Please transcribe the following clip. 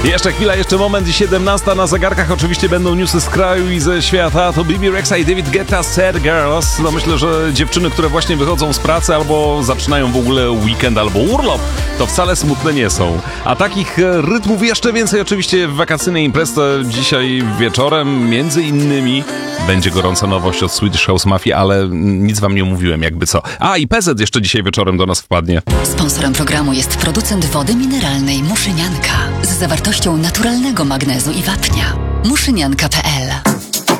Jeszcze chwila, jeszcze moment i 17 na zegarkach. Oczywiście będą newsy z kraju i ze świata. To Bibi Rexa i David Guetta, Sad Girls. No myślę, że dziewczyny, które właśnie wychodzą z pracy albo zaczynają w ogóle weekend albo urlop, to wcale smutne nie są. A takich rytmów jeszcze więcej oczywiście w wakacyjnej imprezie dzisiaj wieczorem. Między innymi będzie gorąca nowość od Swedish House Mafia, ale nic wam nie mówiłem jakby co. A i PZ jeszcze dzisiaj wieczorem do nas wpadnie. Sponsorem programu jest producent wody mineralnej Muszynianka z zawartością naturalnego magnezu i wapnia. Muszynianka.pl